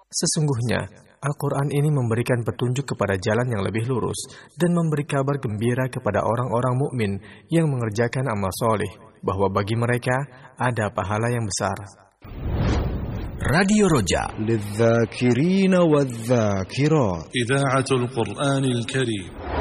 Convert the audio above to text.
Sesungguhnya, Al-Quran ini memberikan petunjuk kepada jalan yang lebih lurus dan memberi kabar gembira kepada orang-orang mukmin yang mengerjakan amal soleh, bahwa bagi mereka ada pahala yang besar. Radio Roja للذاكرين والذاكرات إذاعة القرآن الكريم